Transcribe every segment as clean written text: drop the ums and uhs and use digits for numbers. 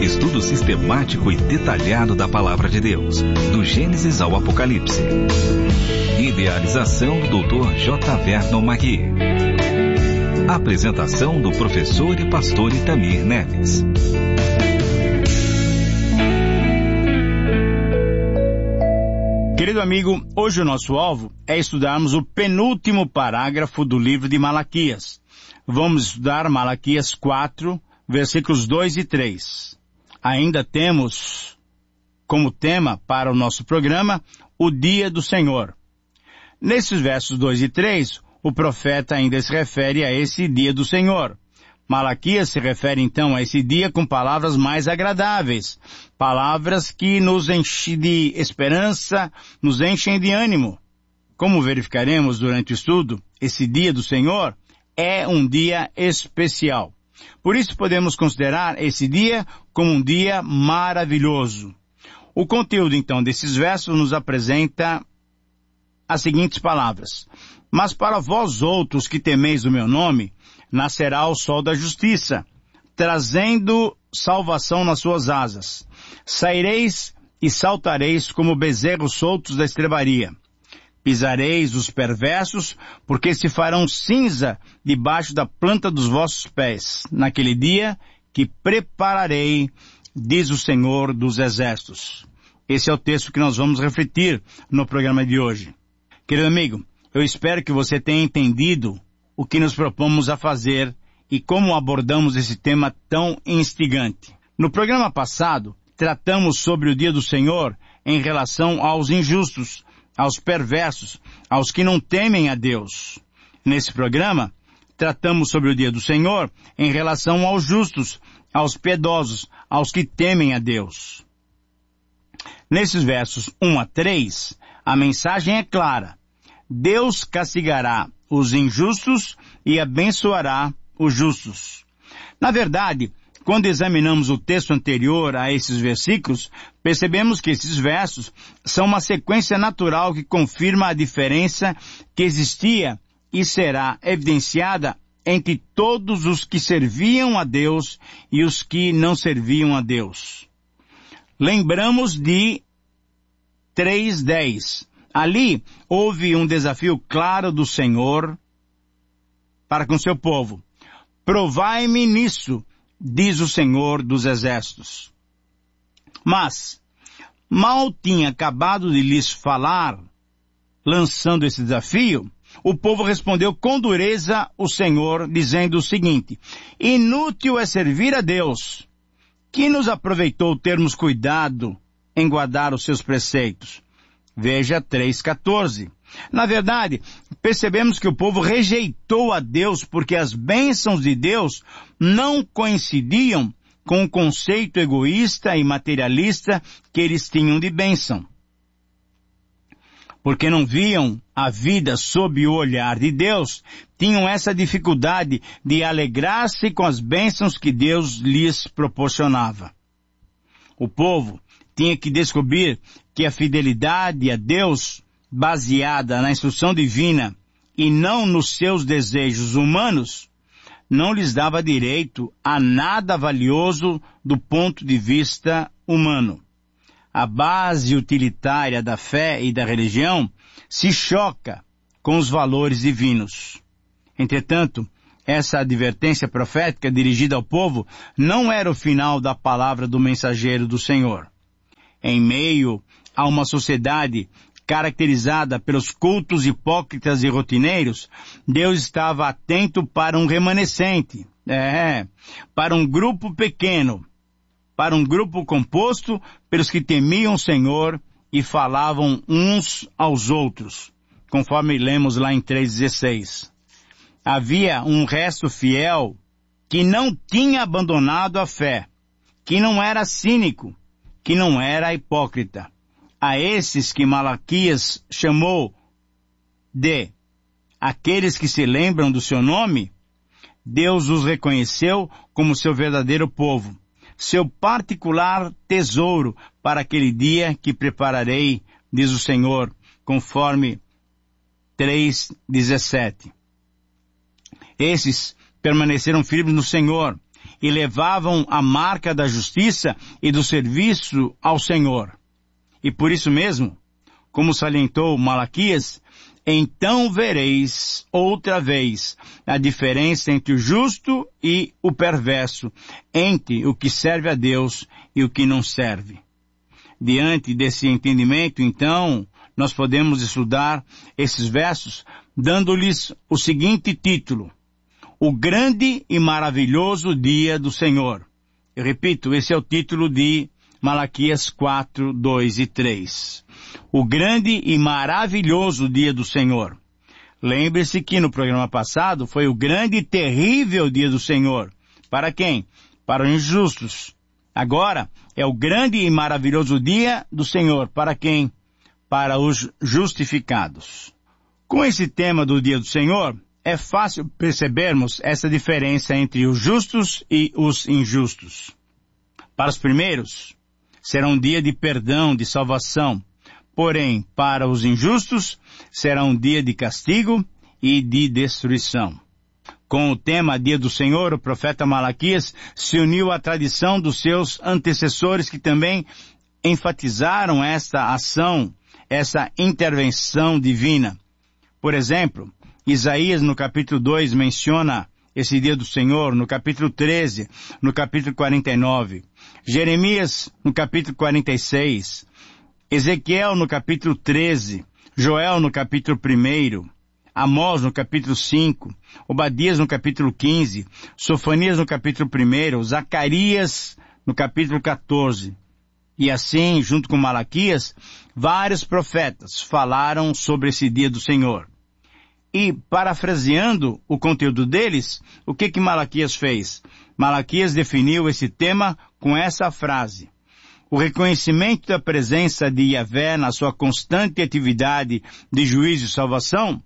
Estudo sistemático e detalhado da Palavra de Deus, do Gênesis ao Apocalipse. Idealização do Dr. J. Vernon Magui. Apresentação do professor e pastor Itamir Neves. Querido amigo, hoje o nosso alvo é estudarmos o penúltimo parágrafo do livro de Malaquias. Vamos estudar Malaquias 4, versículos 2 e 3. Ainda temos como tema para o nosso programa o Dia do Senhor. Nesses versos 2 e 3, o profeta ainda se refere a esse Dia do Senhor. Malaquias se refere então a esse dia com palavras mais agradáveis, palavras que nos enchem de esperança, nos enchem de ânimo. Como verificaremos durante o estudo, esse Dia do Senhor é um dia especial. Por isso podemos considerar esse dia como um dia maravilhoso. O conteúdo então desses versos nos apresenta as seguintes palavras: mas para vós outros que temeis o meu nome, nascerá o sol da justiça, trazendo salvação nas suas asas. Saireis e saltareis como bezerros soltos da estrebaria. Pisareis os perversos, porque se farão cinza debaixo da planta dos vossos pés, naquele dia que prepararei, diz o Senhor dos Exércitos. Esse é o texto que nós vamos refletir no programa de hoje. Querido amigo, eu espero que você tenha entendido o que nos propomos a fazer e como abordamos esse tema tão instigante. No programa passado, tratamos sobre o Dia do Senhor em relação aos injustos, aos perversos, aos que não temem a Deus. Nesse programa, tratamos sobre o Dia do Senhor em relação aos justos, aos piedosos, aos que temem a Deus. Nesses versos 1 a 3, a mensagem é clara. Deus castigará os injustos e abençoará os justos. Na verdade, quando examinamos o texto anterior a esses versículos, percebemos que esses versos são uma sequência natural que confirma a diferença que existia e será evidenciada entre todos os que serviam a Deus e os que não serviam a Deus. Lembramos de 3:10. Ali houve um desafio claro do Senhor para com seu povo. Provai-me nisso, diz o Senhor dos Exércitos. Mas, mal tinha acabado de lhes falar, lançando esse desafio, o povo respondeu com dureza o Senhor, dizendo o seguinte: inútil é servir a Deus, que nos aproveitou termos cuidado em guardar os seus preceitos. Veja 3:14. Na verdade, percebemos que o povo rejeitou a Deus porque as bênçãos de Deus não coincidiam com o conceito egoísta e materialista que eles tinham de bênção. Porque não viam a vida sob o olhar de Deus, tinham essa dificuldade de alegrar-se com as bênçãos que Deus lhes proporcionava. O povo tinha que descobrir que a fidelidade a Deus, baseada na instrução divina e não nos seus desejos humanos, não lhes dava direito a nada valioso do ponto de vista humano. A base utilitária da fé e da religião se choca com os valores divinos. Entretanto, essa advertência profética dirigida ao povo não era o final da palavra do mensageiro do Senhor. Em meio a uma sociedade caracterizada pelos cultos hipócritas e rotineiros, Deus estava atento para um remanescente, para um grupo pequeno, para um grupo composto pelos que temiam o Senhor e falavam uns aos outros, conforme lemos lá em 3:16. Havia um resto fiel que não tinha abandonado a fé, que não era cínico, que não era hipócrita. A esses que Malaquias chamou de aqueles que se lembram do seu nome, Deus os reconheceu como seu verdadeiro povo, seu particular tesouro para aquele dia que prepararei, diz o Senhor, conforme 3:17. Esses permaneceram firmes no Senhor e levavam a marca da justiça e do serviço ao Senhor. E por isso mesmo, como salientou Malaquias, então vereis outra vez a diferença entre o justo e o perverso, entre o que serve a Deus e o que não serve. Diante desse entendimento, então, nós podemos estudar esses versos dando-lhes o seguinte título: O grande e maravilhoso dia do Senhor. Eu repito, esse é o título de Malaquias 4, 2 e 3. O grande e maravilhoso dia do Senhor. Lembre-se que no programa passado foi o grande e terrível dia do Senhor. Para quem? Para os injustos. Agora é o grande e maravilhoso dia do Senhor. Para quem? Para os justificados. Com esse tema do dia do Senhor, é fácil percebermos essa diferença entre os justos e os injustos. Para os primeiros, será um dia de perdão, de salvação. Porém, para os injustos, será um dia de castigo e de destruição. Com o tema Dia do Senhor, o profeta Malaquias se uniu à tradição dos seus antecessores que também enfatizaram esta ação, essa intervenção divina. Por exemplo, Isaías no capítulo 2 menciona esse dia do Senhor, no capítulo 13, no capítulo 49. Jeremias no capítulo 46. Ezequiel no capítulo 13. Joel no capítulo 1. Amós no capítulo 5. Obadias no capítulo 15. Sofonias no capítulo 1. Zacarias no capítulo 14. E assim, junto com Malaquias, vários profetas falaram sobre esse dia do Senhor. E, parafraseando o conteúdo deles, o que Malaquias fez? Malaquias definiu esse tema com essa frase: o reconhecimento da presença de Yahvé na sua constante atividade de juízo e salvação,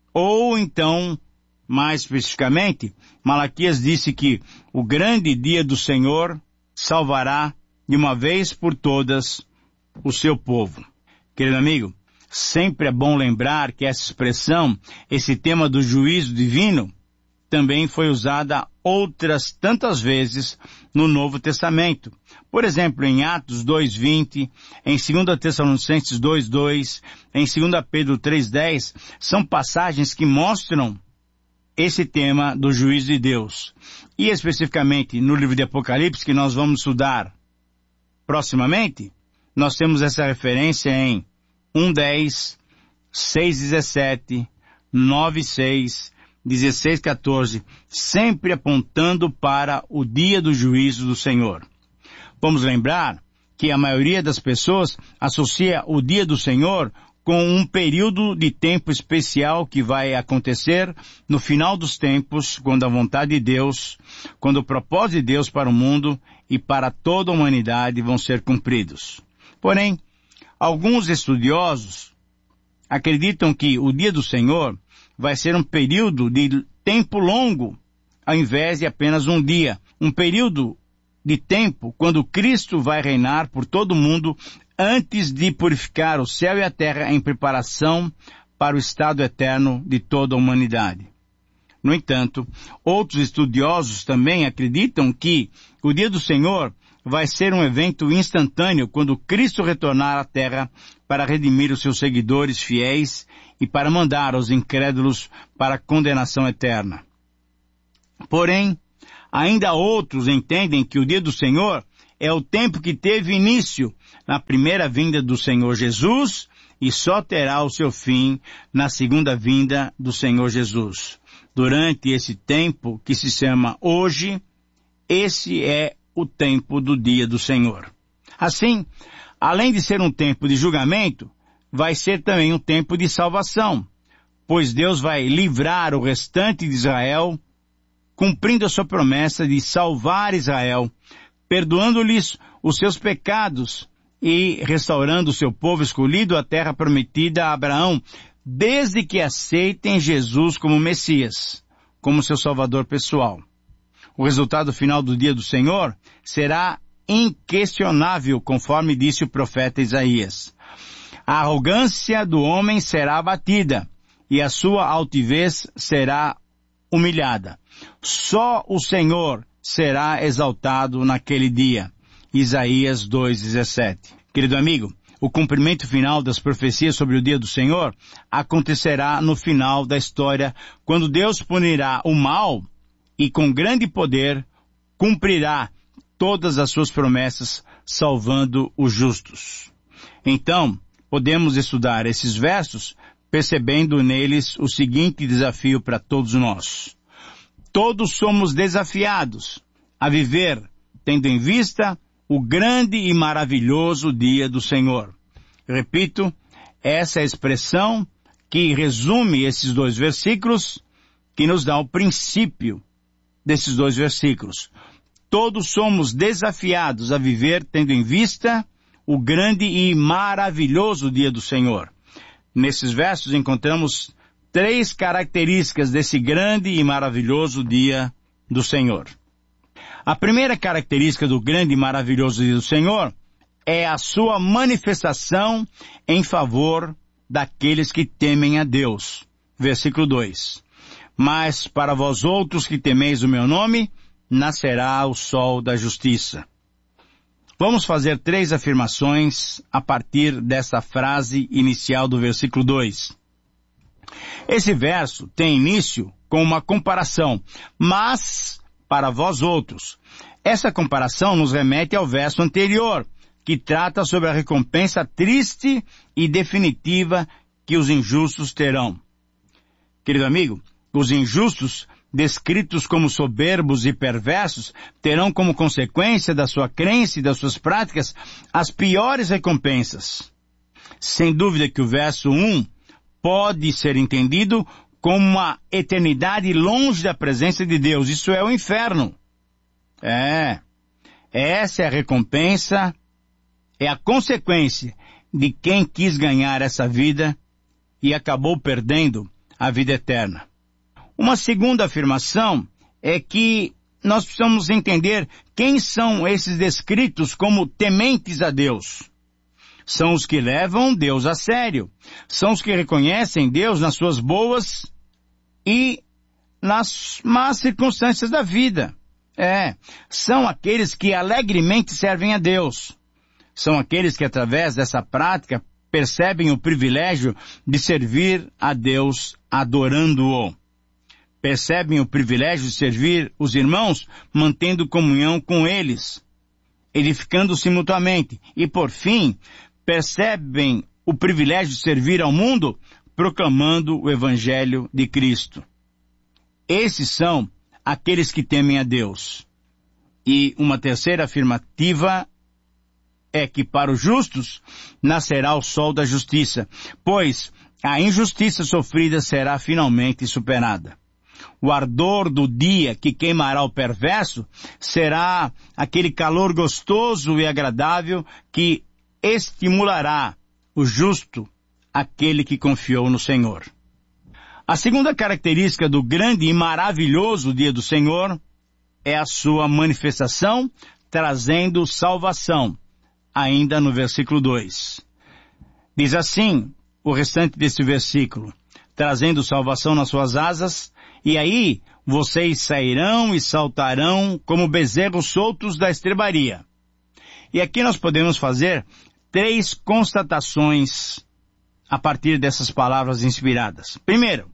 ou então, mais especificamente, Malaquias disse que o grande dia do Senhor salvará de uma vez por todas o seu povo. Querido amigo, sempre é bom lembrar que essa expressão, esse tema do juízo divino, também foi usada outras tantas vezes no Novo Testamento. Por exemplo, em Atos 2:20, em 2 Tessalonicenses 2:2, em 2 Pedro 3:10, são passagens que mostram esse tema do juízo de Deus. E especificamente no livro de Apocalipse, que nós vamos estudar proximamente, nós temos essa referência em 1:10, 6:17, 9:6, 16:14, sempre apontando para o dia do juízo do Senhor. Vamos lembrar que a maioria das pessoas associa o dia do Senhor com um período de tempo especial que vai acontecer no final dos tempos, quando a vontade de Deus, quando o propósito de Deus para o mundo e para toda a humanidade vão ser cumpridos. Porém, alguns estudiosos acreditam que o dia do Senhor vai ser um período de tempo longo, ao invés de apenas um dia. Um período de tempo quando Cristo vai reinar por todo o mundo antes de purificar o céu e a terra em preparação para o estado eterno de toda a humanidade. No entanto, outros estudiosos também acreditam que o dia do Senhor vai ser um evento instantâneo quando Cristo retornar à terra para redimir os seus seguidores fiéis e para mandar os incrédulos para a condenação eterna. Porém, ainda outros entendem que o dia do Senhor é o tempo que teve início na primeira vinda do Senhor Jesus e só terá o seu fim na segunda vinda do Senhor Jesus. Durante esse tempo que se chama hoje, esse é o tempo do dia do Senhor. Assim, além de ser um tempo de julgamento, vai ser também um tempo de salvação, pois Deus vai livrar o restante de Israel, cumprindo a sua promessa de salvar Israel, perdoando-lhes os seus pecados e restaurando o seu povo escolhido à terra prometida a Abraão, desde que aceitem Jesus como Messias, como seu Salvador pessoal. O resultado final do dia do Senhor será inquestionável, conforme disse o profeta Isaías. A arrogância do homem será abatida e a sua altivez será humilhada. Só o Senhor será exaltado naquele dia. Isaías 2:17. Querido amigo, o cumprimento final das profecias sobre o dia do Senhor acontecerá no final da história, quando Deus punirá o mal e com grande poder cumprirá todas as suas promessas, salvando os justos. Então, podemos estudar esses versos percebendo neles o seguinte desafio para todos nós. Todos somos desafiados a viver tendo em vista o grande e maravilhoso dia do Senhor. Repito, essa é a expressão que resume esses 2 versículos, que nos dá o princípio desses 2 versículos. Todos somos desafiados a viver tendo em vista o grande e maravilhoso dia do Senhor. Nesses versos encontramos 3 características desse grande e maravilhoso dia do Senhor. A primeira característica do grande e maravilhoso dia do Senhor é a sua manifestação em favor daqueles que temem a Deus. Versículo 2. Mas para vós outros que temeis o meu nome, nascerá o sol da justiça. Vamos fazer 3 afirmações a partir dessa frase inicial do versículo 2. Esse verso tem início com uma comparação, mas para vós outros. Essa comparação nos remete ao verso anterior, que trata sobre a recompensa triste e definitiva que os injustos terão. Querido amigo, os injustos, descritos como soberbos e perversos, terão como consequência da sua crença e das suas práticas as piores recompensas. Sem dúvida que o verso 1 pode ser entendido como uma eternidade longe da presença de Deus. Isso é o inferno. Essa é a recompensa, é a consequência de quem quis ganhar essa vida e acabou perdendo a vida eterna. Uma segunda afirmação é que nós precisamos entender quem são esses descritos como tementes a Deus. São os que levam Deus a sério. São os que reconhecem Deus nas suas boas e nas más circunstâncias da vida. São aqueles que alegremente servem a Deus. São aqueles que, através dessa prática, percebem o privilégio de servir a Deus adorando-o. Percebem o privilégio de servir os irmãos, mantendo comunhão com eles, edificando-se mutuamente. E, por fim, percebem o privilégio de servir ao mundo, proclamando o Evangelho de Cristo. Esses são aqueles que temem a Deus. E uma terceira afirmativa é que para os justos nascerá o sol da justiça, pois a injustiça sofrida será finalmente superada. O ardor do dia que queimará o perverso será aquele calor gostoso e agradável que estimulará o justo, aquele que confiou no Senhor. A segunda característica do grande e maravilhoso dia do Senhor é a sua manifestação trazendo salvação, ainda no versículo 2. Diz assim o restante desse versículo: trazendo salvação nas suas asas, e aí vocês sairão e saltarão como bezerros soltos da estrebaria. E aqui nós podemos fazer 3 constatações a partir dessas palavras inspiradas. Primeiro,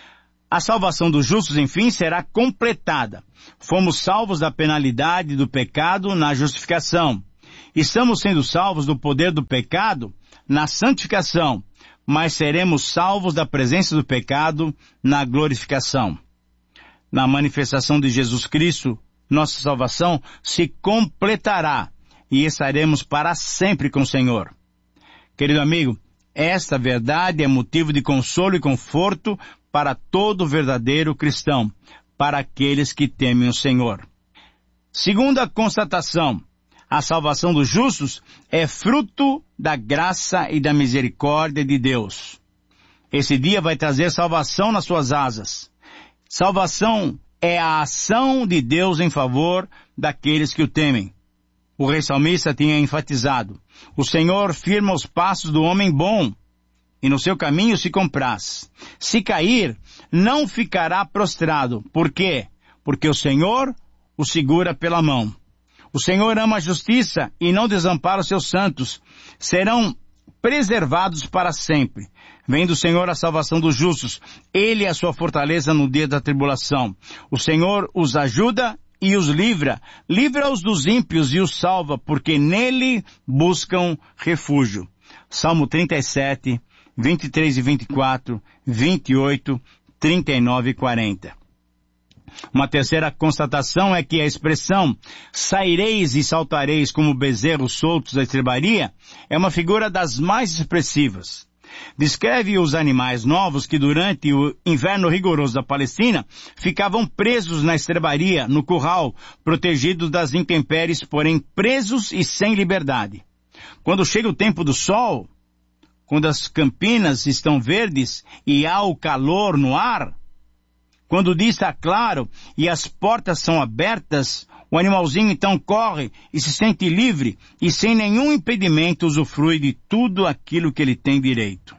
a salvação dos justos, enfim, será completada. Fomos salvos da penalidade do pecado na justificação. Estamos sendo salvos do poder do pecado na santificação, mas seremos salvos da presença do pecado na glorificação. Na manifestação de Jesus Cristo, nossa salvação se completará e estaremos para sempre com o Senhor. Querido amigo, esta verdade é motivo de consolo e conforto para todo verdadeiro cristão, para aqueles que temem o Senhor. Segunda constatação, a salvação dos justos é fruto da graça e da misericórdia de Deus. Esse dia vai trazer salvação nas suas asas. Salvação é a ação de Deus em favor daqueles que o temem. O rei salmista tinha enfatizado: o Senhor firma os passos do homem bom, e no seu caminho se compraz. Se cair, não ficará prostrado. Por quê? Porque o Senhor o segura pela mão. O Senhor ama a justiça e não desampara os seus santos. Serão preservados para sempre. Vem do Senhor a salvação dos justos. Ele é a sua fortaleza no dia da tribulação. O Senhor os ajuda e os livra. Livra-os dos ímpios e os salva, porque nele buscam refúgio. Salmo 37, 23 e 24, 28, 39 e 40. Uma terceira constatação é que a expressão saireis e saltareis como bezerros soltos da estrebaria é uma figura das mais expressivas. Descreve os animais novos que durante o inverno rigoroso da Palestina ficavam presos na estrebaria, no curral, protegidos das intempéries, porém presos e sem liberdade. Quando chega o tempo do sol, quando as campinas estão verdes e há o calor no ar, quando o dia está claro e as portas são abertas, o animalzinho então corre e se sente livre e sem nenhum impedimento usufrui de tudo aquilo que ele tem direito.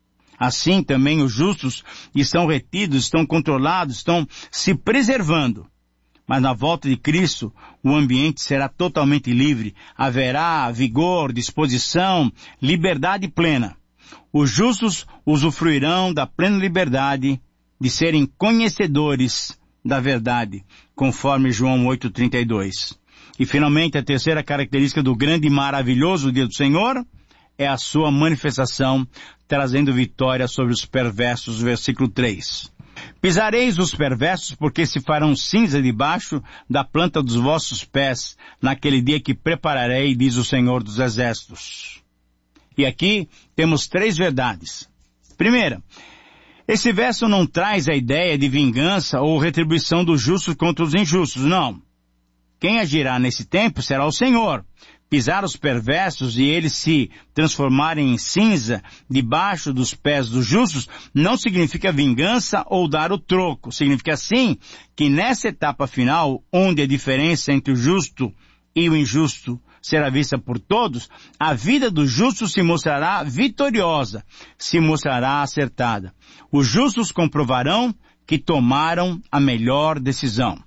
Assim também os justos estão retidos, estão controlados, estão se preservando. Mas na volta de Cristo, o ambiente será totalmente livre. Haverá vigor, disposição, liberdade plena. Os justos usufruirão da plena liberdade de serem conhecedores da verdade, conforme João 8,32. E finalmente a terceira característica do grande e maravilhoso dia do Senhor é a sua manifestação, trazendo vitória sobre os perversos, versículo 3. Pisareis os perversos, porque se farão cinza debaixo da planta dos vossos pés, naquele dia que prepararei, diz o Senhor dos Exércitos. E aqui temos três verdades. Primeira, esse verso não traz a ideia de vingança ou retribuição dos justos contra os injustos, não. Quem agirá nesse tempo será o Senhor. Pisar os perversos e eles se transformarem em cinza debaixo dos pés dos justos não significa vingança ou dar o troco. Significa sim que nessa etapa final, onde a diferença entre o justo e o injusto será vista por todos, a vida do justo se mostrará vitoriosa, se mostrará acertada. Os justos comprovarão que tomaram a melhor decisão.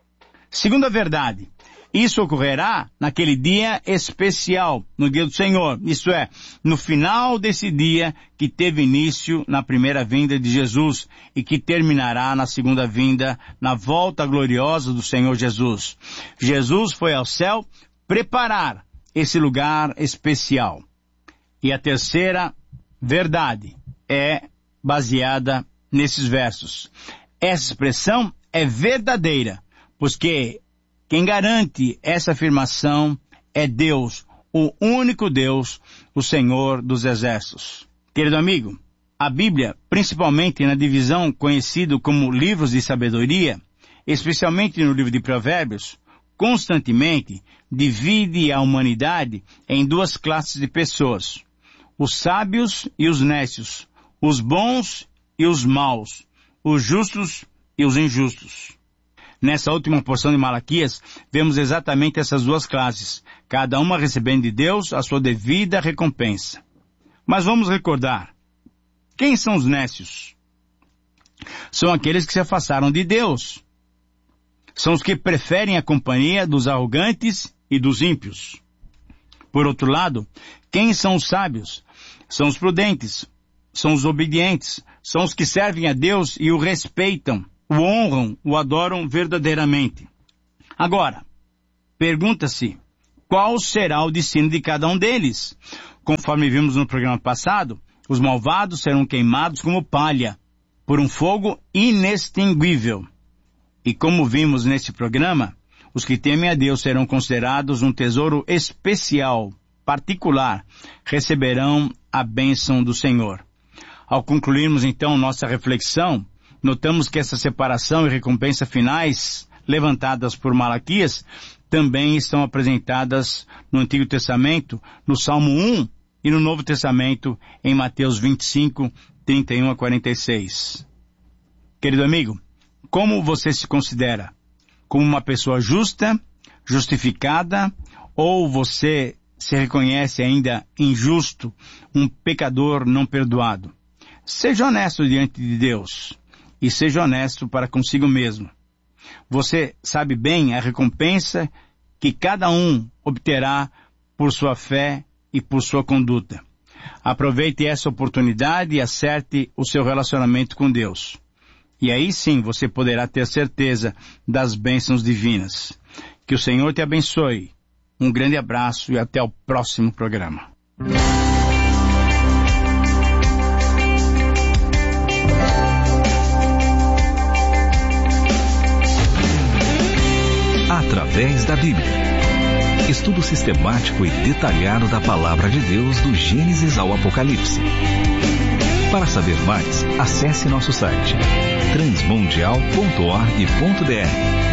Segunda verdade, isso ocorrerá naquele dia especial, no dia do Senhor, isto é, no final desse dia que teve início na primeira vinda de Jesus e que terminará na segunda vinda, na volta gloriosa do Senhor Jesus. Jesus foi ao céu preparar esse lugar especial. E a terceira verdade é baseada nesses versos. Essa expressão é verdadeira, pois que quem garante essa afirmação é Deus, o único Deus, o Senhor dos Exércitos. Querido amigo, a Bíblia, principalmente na divisão conhecida como livros de sabedoria, especialmente no livro de Provérbios, constantemente divide a humanidade em duas classes de pessoas: os sábios e os nécios, os bons e os maus, os justos e os injustos. Nessa última porção de Malaquias, vemos exatamente essas duas classes, cada uma recebendo de Deus a sua devida recompensa. Mas vamos recordar, quem são os nécios? São aqueles que se afastaram de Deus. São os que preferem a companhia dos arrogantes e dos ímpios. Por outro lado, quem são os sábios? São os prudentes, são os obedientes, são os que servem a Deus e o respeitam, o honram, o adoram verdadeiramente. Agora, pergunta-se, qual será o destino de cada um deles? Conforme vimos no programa passado, os malvados serão queimados como palha, por um fogo inextinguível. E como vimos nesse programa, os que temem a Deus serão considerados um tesouro especial, particular, receberão a bênção do Senhor. Ao concluirmos então nossa reflexão, notamos que essa separação e recompensa finais levantadas por Malaquias também estão apresentadas no Antigo Testamento, no Salmo 1 e no Novo Testamento, em Mateus 25, 31 a 46. Querido amigo, como você se considera? Como uma pessoa justa, justificada, ou você se reconhece ainda injusto, um pecador não perdoado? Seja honesto diante de Deus e seja honesto para consigo mesmo. Você sabe bem a recompensa que cada um obterá por sua fé e por sua conduta. Aproveite essa oportunidade e acerte o seu relacionamento com Deus. E aí sim você poderá ter certeza das bênçãos divinas. Que o Senhor te abençoe. Um grande abraço e até o próximo programa. Através da Bíblia. Estudo sistemático e detalhado da Palavra de Deus do Gênesis ao Apocalipse. Para saber mais, acesse nosso site transmundial.org.br